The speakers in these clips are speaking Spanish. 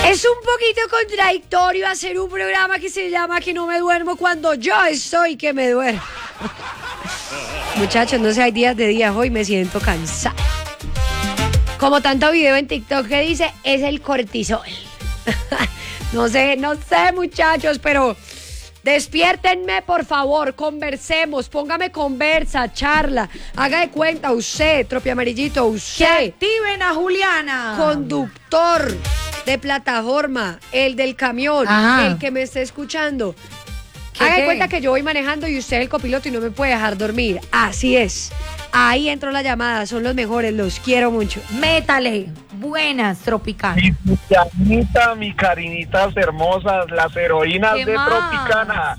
Es un poquito contradictorio hacer un programa que se llama Que no me duermo cuando yo estoy que me duermo. Muchachos, no sé, hay días de días, hoy me siento cansada. Como tanto video en TikTok que dice, es el cortisol. No sé, muchachos, pero despiértenme, por favor, conversemos, póngame conversa, charla, haga de cuenta usted, Tropi Amarillito, usted. Que activen a Juliana. Conductor de plataforma, el del camión, Ajá. el que me esté escuchando. Haga de cuenta que yo voy manejando y usted es el copiloto y no me puede dejar dormir. Así es. Ahí entró la llamada, son los mejores, los quiero mucho. Métale. Buenas, Tropicana. Mi Julianita, mi Karinitas hermosas, las heroínas ¿Qué de más? Tropicana.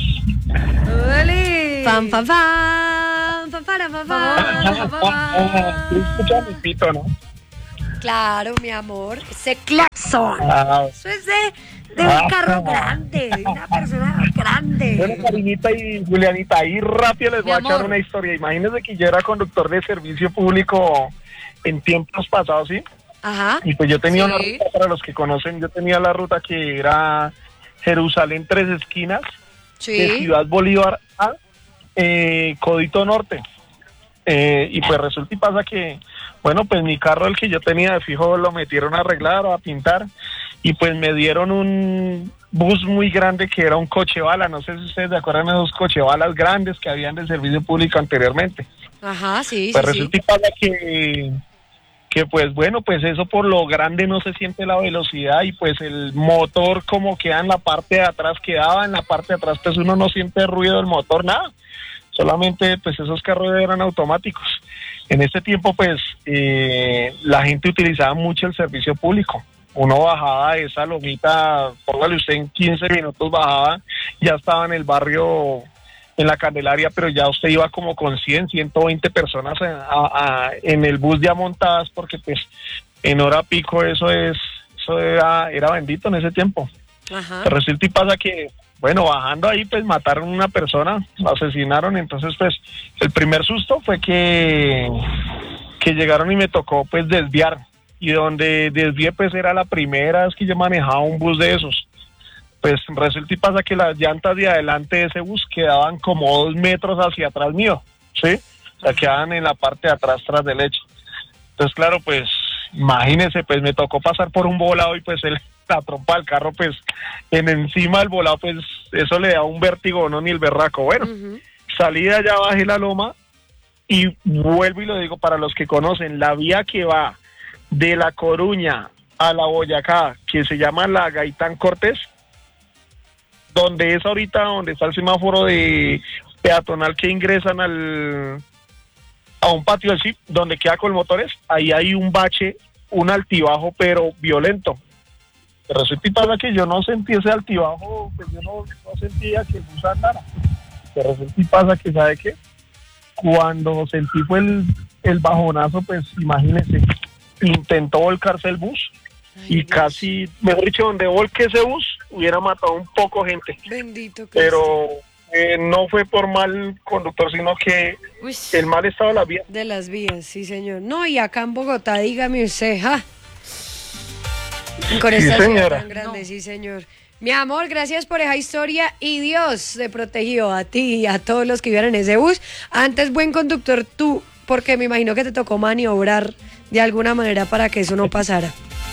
Dale. Fan, fan, fan, fan, fan, fan, fan. Tú escuchas mi pito, ¿no? Claro, mi amor, ese claxon. Ah, Eso es de un carro grande, de una persona grande. bueno, Karinita y Julianita, ahí rápido les voy a echar una historia. Imagínense que yo era conductor de servicio público en tiempos pasados, ¿sí? Ajá. Y pues yo tenía una Sí. ruta, para los que conocen, yo tenía la ruta que era Jerusalén Tres Esquinas, de Sí. Ciudad Bolívar a Codito Norte. Y pues resulta y pasa que, bueno, pues mi carro, el que yo tenía de fijo, lo metieron a arreglar o a pintar, y pues me dieron un bus muy grande que era un coche bala. No sé si ustedes se acuerdan de esos coche balas grandes que habían del servicio público anteriormente. Ajá, sí, Pues sí, resulta y sí. pasa que pues bueno, pues eso por lo grande no se siente la velocidad, y pues el motor como queda en la parte de atrás, quedaba en la parte de atrás, pues uno no siente ruido del motor, nada. Solamente pues esos carros eran automáticos. En este tiempo pues la gente utilizaba mucho el servicio público. Uno bajaba de esa lomita, póngale usted en 15 minutos bajaba, ya estaba en el barrio, en la Candelaria, pero ya usted iba como con 100, 120 personas en el bus ya montadas, porque pues en hora pico eso era bendito en ese tiempo. Ajá. Pero resulta y pasa que, bueno, bajando ahí pues mataron a una persona, la asesinaron. Entonces pues el primer susto fue que llegaron y me tocó pues desviar, y donde desvié pues era la primera vez que yo manejaba un bus de esos. Pues resulta y pasa que las llantas de adelante de ese bus quedaban como 2 metros hacia atrás mío, ¿sí? O sea, quedaban en la parte de atrás, tras del lecho. Entonces, claro, pues, imagínense, pues me tocó pasar por un volado, y pues la trompa del carro, pues, encima del volado, pues, eso le da un vértigo, no, ni el berraco. Bueno, salí de allá, bajé la loma, y vuelvo y lo digo para los que conocen, la vía que va de La Coruña a La Boyacá, que se llama la Gaitán Cortés, donde es ahorita, donde está el semáforo de peatonal que ingresan a un patio así, donde queda con motores, ahí hay un bache, un altibajo, pero violento. Pero resulta y pasa que yo no sentí ese altibajo, pues yo no sentía que el bus andara. Pero resulta y pasa que, ¿sabe qué? Cuando sentí fue el bajonazo, pues imagínense, intentó volcarse el bus. Y casi, mejor dicho, donde volque ese bus, hubiera matado un poco gente. Bendito Cristo. Pero no fue por mal conductor, sino que el mal estado de la vía. De las vías, sí, señor. No, y acá en Bogotá, dígame usted, ¿ja? Con esta ciudad señora. tan grande, sí, señor. Mi amor, gracias por esa historia, y Dios te protegió a ti y a todos los que iban en ese bus. Antes, buen conductor tú, porque me imagino que te tocó maniobrar de alguna manera para que eso no pasara.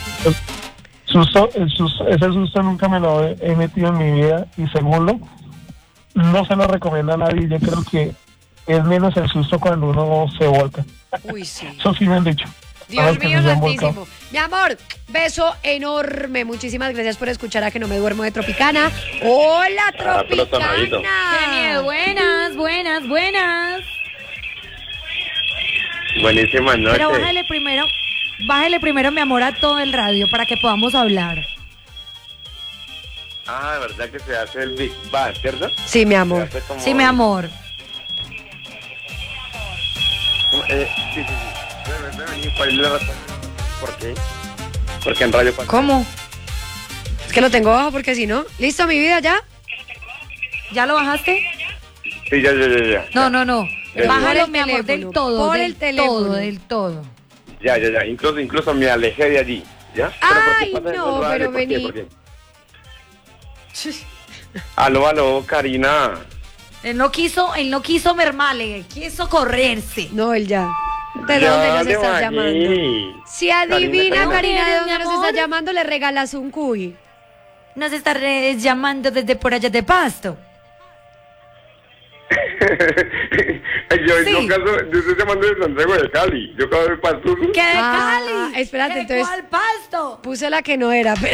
Ese susto nunca me lo he metido en mi vida, y segundo, no se lo recomiendo a nadie. Yo creo que es menos el susto cuando uno se volca. Uy, sí. Eso sí me han dicho. Dios Que mío se han santísimo. volcado. Mi amor, beso enorme. Muchísimas gracias por escuchar a Que no me duermo de Tropicana. Hola, pero tonadito. ¡Qué miedo! Buenas, buenas, buenas. Buenísimas noches. Pero bájale primero, mi amor, a todo el radio para que podamos hablar. Ah, de verdad que se hace el Big Bang, ¿cierto? Sí, mi amor. Se hace como- Sí, mi amor. Sí. ¿Cuál es la razón? ¿Por qué? Porque en radio... ¿Cómo? Es que lo tengo bajo porque si no. ¿Listo, mi vida, ya? ¿Ya lo bajaste? Sí, ya. No. Ya. Bájalo, Por mi el amor, teléfono, del todo. por del el teléfono. todo, del todo. Ya. Incluso me alejé de allí. ¿Ya? Ay, ¿Pero por qué pasa no, eso? Dale, pero ¿por qué? vení. ¿Por qué? Aló, Karina. Él no quiso mermarle, quiso correrse. No, él ya. ¿De Ya, dónde nos de estás aquí. llamando? Si adivina, Karina, de dónde Mi nos amor. estás llamando, le regalas un cuy. Nos está llamando desde por allá de Pasto. yo Sí. estoy llamando de Santiago de Cali. Yo acabo de ver Pasto. ¿Qué de Ah, Cali? espérate, ¿De entonces- cuál Pasto? Puse la que no era, pero...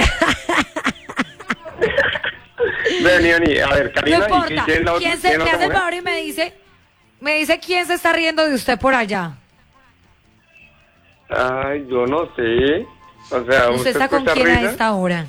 Vení. A ver, Karina. No ¿y importa. quién es la otra? ¿Quién se ¿Quién es me la hace otra el mujer? favor y me dice quién se está riendo de usted por allá? Ay, yo no sé. O sea, ¿Usted está con escucha quién a risa? esta hora?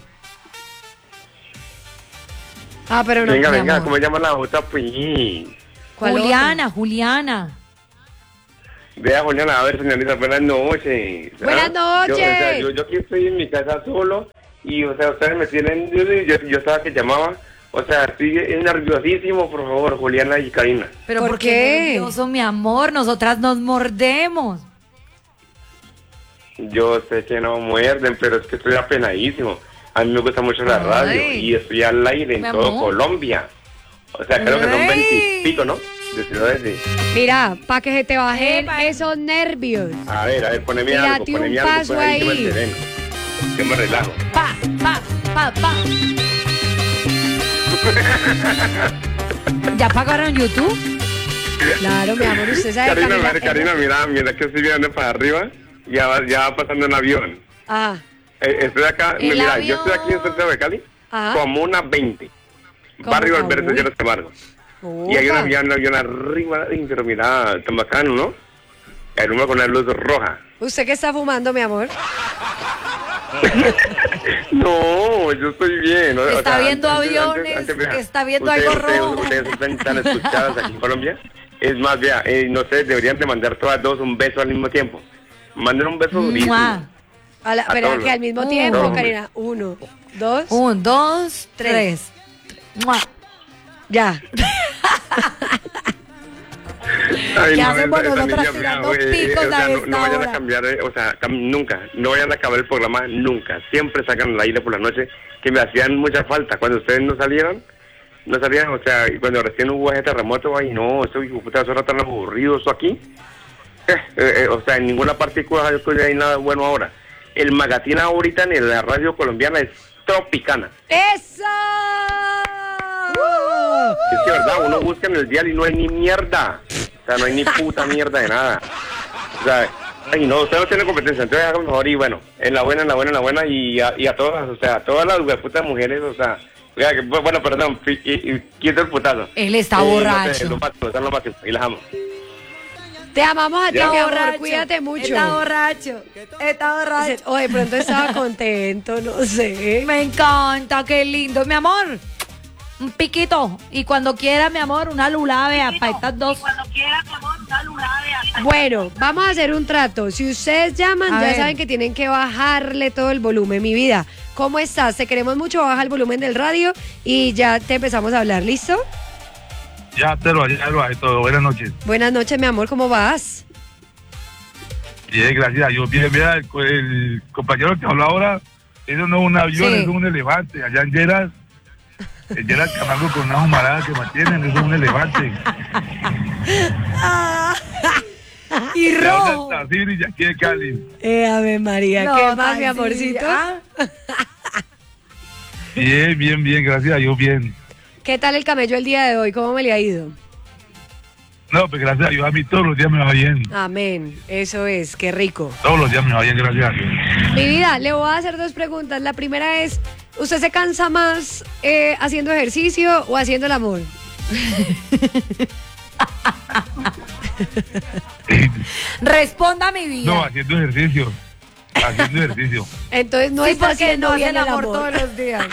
Ah, pero no. Venga, mi venga, amor. ¿cómo se llama la otra? Pues. ¿Cuál Juliana. Vea, Juliana, a ver, señorita, buenas noches. Buenas noches. Yo aquí estoy en mi casa solo y, o sea, ustedes me tienen... Yo estaba que llamaba, o sea, estoy nerviosísimo, por favor, Juliana y Karina. ¿Pero ¿Por por qué? qué nervioso, mi amor? Nosotras nos mordemos. Yo sé que no muerden, pero es que estoy apenadísimo. A mí me gusta mucho la Ay. radio y estoy al aire en Mi todo amor. Colombia. O sea, creo que son Ay. 20 y pico, ¿no? De ciudades de... Mira, para que se te bajen Epa. esos nervios. A ver, poneme Tírate algo, poneme un algo, paso pues, ahí que me ahí. sereno. Que me relajo. Pa. ¿Ya pagaron YouTube? Claro, mi amor, usted sabe Karina, Camila, a ver, Karina, mira que estoy mirando para arriba. Ya va pasando un avión. Ah, Estoy acá, El mira, avión. yo estoy aquí en Santiago de Cali, Ajá. como una 20. ¿Cómo? Barrio Alberto Uy. Lleno de Barrio. Y hay un Upa. avión arriba, ay, pero mira, tan bacano, ¿no? El uno con la luz roja. ¿Usted qué está fumando, mi amor? No, yo estoy bien. ¿no? Está viendo aviones, vea, está viendo ustedes- algo ustedes- rojo. Ustedes están tan escuchadas aquí en Colombia. Es más, vea, no sé, deberían de mandar todas dos un beso al mismo tiempo. Manden un beso durísimo. ¡Mua! Pero todos. que al mismo No. tiempo, No. Karina. 1, 2, 1, 2, 3. ya. Ay, ¿Qué no, hacemos esa nosotras niña, tirando güey, picos o sea, a no esta vayan hora? a cambiar, o sea, nunca, no vayan a acabar el programa nunca. Siempre sacan al aire por la noche, que me hacían mucha falta. Cuando ustedes no salían, o sea, y cuando recién hubo ese terremoto, ay no, eso hijo de puta, eso era tan aburrido, eso aquí. O sea, en ninguna partícula hay nada bueno ahora. El magazine ahorita en la radio colombiana es Tropicana. ¡Eso! Es que verdad, uno busca en el dial y no hay ni mierda. O sea, no hay ni puta mierda de nada. O sea, ay no, usted no tiene competencia, entonces haga mejor y bueno, en la buena y a todas, o sea, a todas las putas mujeres, o sea, oiga, bueno, perdón, quito el putazo. Él está No borracho. sé, lo máximo, y las amo. Te amamos a ti, Ya. mi amor. Cuídate mucho. Está borracho. O de pronto estaba contento, no sé. Me encanta, qué lindo. Mi amor, un piquito. Y cuando quiera, mi amor, una lulabea para estas dos. Bueno, vamos a hacer un trato. Si ustedes llaman, A ya ver. saben que tienen que bajarle todo el volumen. Mi vida, ¿cómo estás? Te queremos mucho, baja el volumen del radio y ya te empezamos a hablar. ¿Listo? Ya lo bajé todo. Buenas noches. Buenas noches, mi amor, ¿cómo vas? Bien, gracias a Dios. Bien, mira, el compañero que habló ahora, eso no es un avión, Sí. eso es un elefante. Allá en Lleras, Camargo con una humarada que mantienen, eso es un elefante. Y Le rojo. habla Tafiri y aquí de Cali. Ave María, No, ¿qué más, mi Taxi, amorcito? ¿ah? Bien, gracias a Dios, bien. ¿Qué tal el camello el día de hoy? ¿Cómo me le ha ido? No, pues gracias a Dios, a mí todos los días me va bien. Amén, eso es, qué rico. Todos los días me va bien, gracias a Dios. Mi vida, le voy a hacer dos preguntas. La primera es, ¿usted se cansa más haciendo ejercicio o haciendo el amor? Responda mi vida. No, haciendo ejercicio. Haciendo ejercicio. Entonces no sí, está porque haciendo no hace bien el el amor amor. todos los días.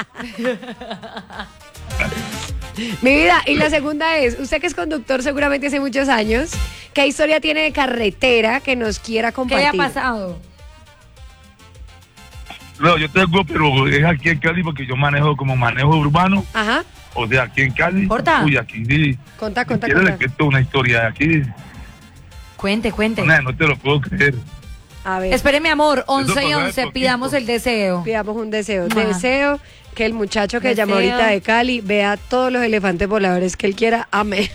Mi vida, y la segunda es, usted que es conductor seguramente hace muchos años, ¿qué historia tiene de carretera que nos quiera ¿Qué le compartir? ha pasado? No, yo tengo, pero es aquí en Cali porque yo manejo como manejo urbano. Ajá, O sea, aquí en Cali. Corta. Uy, aquí sí. conta. Si quieres le cuento una historia de aquí. Cuente. No te lo puedo creer. A ver, Espere, mi amor, 11 y pasaba de 11, poquito. pidamos el deseo. pidamos un deseo. Ma. Deseo que el muchacho que Deseo. llamó ahorita de Cali vea todos los elefantes voladores que él quiera. Amén.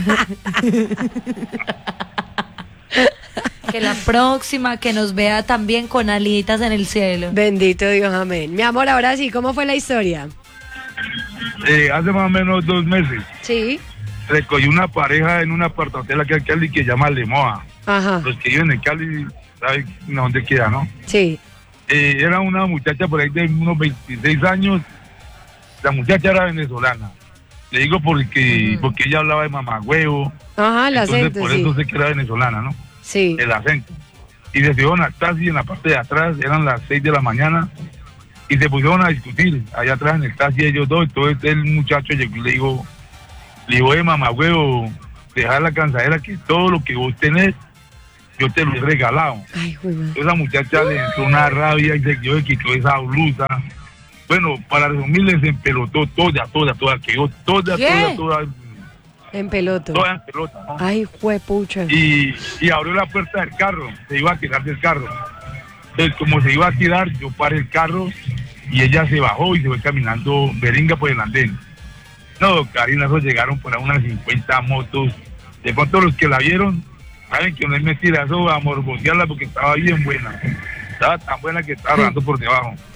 Que la próxima que nos vea también con alitas en el cielo. Bendito Dios, amén. Mi amor, ahora sí, ¿cómo fue la historia? Hace más o menos 2 meses Sí. recogí una pareja en una apartadela que hay en Cali que se llama Lemoa. Ajá. Los que viven en Cali saben dónde queda, ¿no? Sí. Era una muchacha por ahí de unos 26 años. La muchacha era venezolana. Le digo porque ella hablaba de mamagüevo. Ajá, el Entonces acento, por sí. eso sé que era venezolana, ¿no? Sí. El acento. Y se subieron al taxi en la parte de atrás, eran las 6 de la mañana, y se pusieron a discutir allá atrás en el taxi ellos dos. Entonces el muchacho llegó y le dijo, mamagüevo, dejar la cansadera que todo lo que vos tenés, yo te lo he regalado. Ay, güey, man. Esa muchacha le entró una rabia y se quitó esa blusa. Bueno, para resumirles, se empelotó toda, quedó toda En peloto. en pelota, ¿no? Ay, juepucha. Y abrió la puerta del carro, se iba a tirar del carro. Entonces, como se iba a tirar, yo paré el carro y ella se bajó y se fue caminando beringa por el andén. No, Karina, eso llegaron por ahí unas 50 motos. De pronto los que la vieron, saben que no es mentira, eso a morbosearla porque estaba bien buena. Estaba tan buena que estaba rodando por debajo.